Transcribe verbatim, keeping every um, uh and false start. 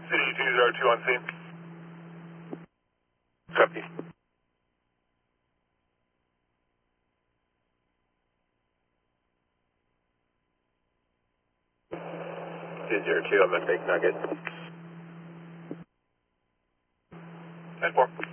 City two zero two on scene. Copy. two zero two, I'm at Big Nugget. ten four.